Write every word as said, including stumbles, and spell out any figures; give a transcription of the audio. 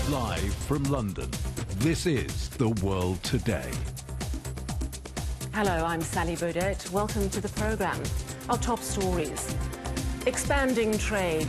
Live from London, this is The World Today. Hello, I'm Sally Baudet. Welcome to the programme. Our top stories. Expanding trade